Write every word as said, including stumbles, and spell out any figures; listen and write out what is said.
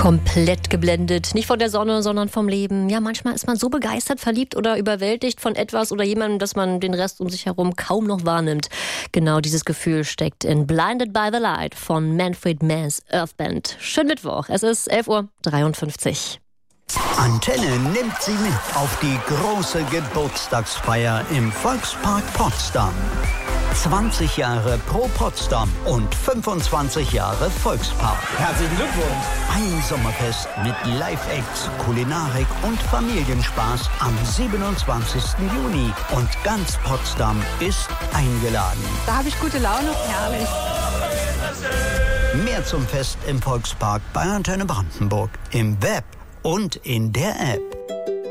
Komplett geblendet, nicht von der Sonne, sondern vom Leben. Ja, manchmal ist man so begeistert, verliebt oder überwältigt von etwas oder jemandem, dass man den Rest um sich herum kaum noch wahrnimmt. Genau dieses Gefühl steckt in Blinded by the Light von Manfred Mann's Earth Band. Schönen Mittwoch, es ist elf Uhr dreiundfünfzig. Antenne nimmt Sie mit auf die große Geburtstagsfeier im Volkspark Potsdam. zwanzig Jahre Pro Potsdam und fünfundzwanzig Jahre Volkspark. Herzlichen Glückwunsch! Ein Sommerfest mit Live-Acts, Kulinarik und Familienspaß am siebenundzwanzigsten Juni. Und ganz Potsdam ist eingeladen. Da habe ich gute Laune. Herrlich. Mehr zum Fest im Volkspark bei Antenne Brandenburg. Im Web und in der App.